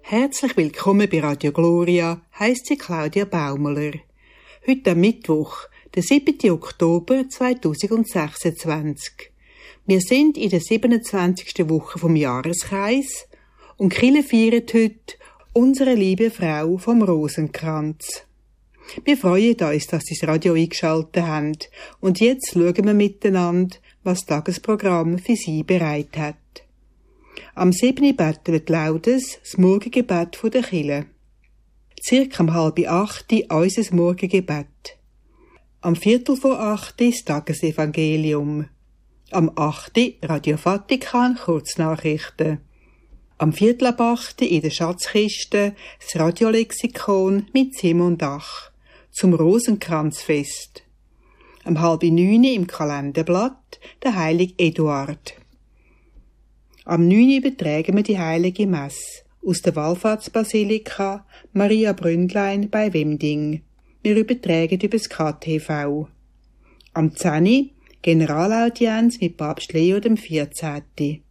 Herzlich willkommen bei Radio Gloria, heisst sie Claudia Baumler. Heute am Mittwoch, der 7. Oktober 2026. Wir sind in der 27. Woche vom Jahreskreis und die Kirche feiert heute unsere liebe Frau vom Rosenkranz. Wir freuen uns, dass Sie das Radio eingeschaltet haben und jetzt schauen wir miteinander, was das Tagesprogramm für Sie bereit hat. Am 7. beten wir lautes das Morgengebet der Kirche. Circa um 7:30 unser Morgengebet. Am 7:45 das Tagesevangelium. Am 8. Radio Vatikan Kurznachrichten. Am 7:45 in der Schatzkiste das Radiolexikon mit Simon Dach zum Rosenkranzfest. Am 8:30 im Kalenderblatt der heilige Eduard. Am 9 übertragen wir die heilige Messe aus der Wallfahrtsbasilika Maria Bründlein bei Wemding. Wir übertragen über das KTV. Am 10 Generalaudienz mit Papst Leo XIV.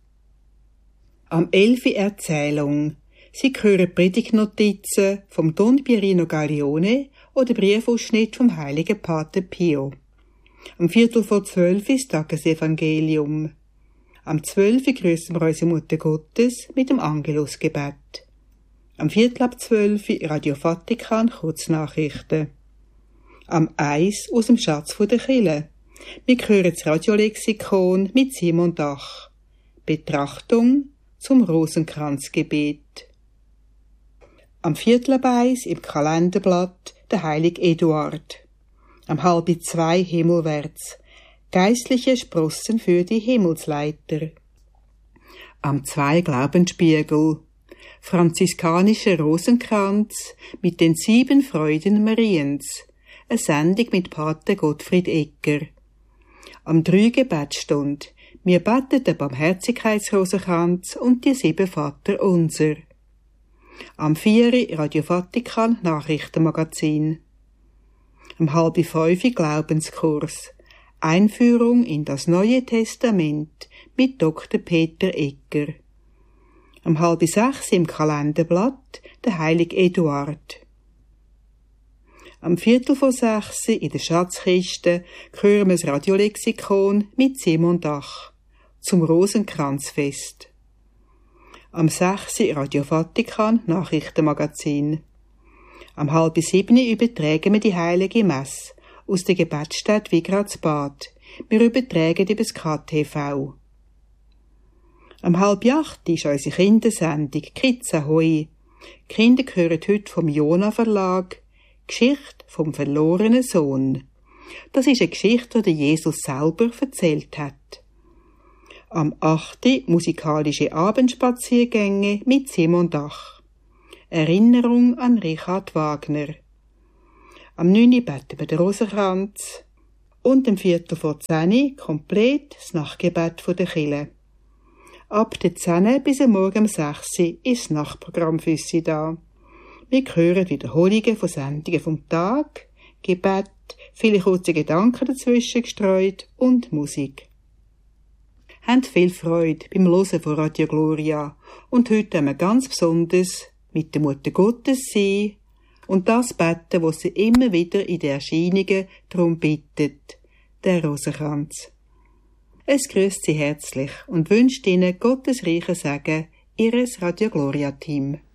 Am 11 Erzählung. Sie hören Predigtnotizen vom Don Pierino Gaglione oder Briefausschnitt vom heiligen Pater Pio. Am 11:45 ist Tagesevangelium. Am 12 grüßen wir unsere Mutter Gottes mit dem Angelusgebet. Am 11:45 Radio Vatikan Kurznachrichten. Am 1 aus dem Schatz der Kirche. Wir hören das Radiolexikon mit Simon Dach. Betrachtung zum Rosenkranzgebet. Am 1:15 im Kalenderblatt der heilige Eduard. Am 1:30 himmelwärts. Geistliche Sprossen für die Himmelsleiter. Am 2 Glaubensspiegel. Franziskanischer Rosenkranz mit den 7 Freuden Mariens. Eine Sendung mit Pater Gottfried Egger. Am 3 Gebetstund. Wir beten den Barmherzigkeitsrosenkranz und die 7 Vater unser. Am 4 Radio Vatikan Nachrichtenmagazin. Am 4:30 Glaubenskurs. Einführung in das Neue Testament mit Dr. Peter Egger. Am 5:30 im Kalenderblatt der heilige Eduard. Am 5:45 in der Schatzkiste hören wir das Radiolexikon mit Simon Dach zum Rosenkranzfest. Am 6 Radio Vatikan Nachrichtenmagazin. Am 6:30 übertragen wir die heilige Messe aus der Gebetsstätte Wigradsbad. Wir übertragen über das KTV. Am 7:30 ist unsere Kindersendung «Kids Ahoi». Die Kinder hören heute vom Jona Verlag «Geschichte vom verlorenen Sohn». Das ist eine Geschichte, die Jesus selber erzählt hat. Am 8. musikalische Abendspaziergänge mit Simon Dach. Erinnerung an Richard Wagner. Am 9. beten wir den Rosenkranz und am 10:45 komplett das Nachtgebet der Kirche. Ab der 10 bis am Morgen um 6 ist das Nachtprogramm für Sie da. Wir hören Wiederholungen von Sendungen vom Tag, Gebet, viele kurze Gedanken dazwischen gestreut und Musik. Habt viel Freude beim Hören von Radio Gloria und heute haben wir ganz besonders mit der Mutter Gottes sein und das beten, was sie immer wieder in den Erscheinungen darum bittet, der Rosenkranz. Es grüßt Sie herzlich und wünscht Ihnen Gottes reichen Segen, Ihres Radio Gloria Team.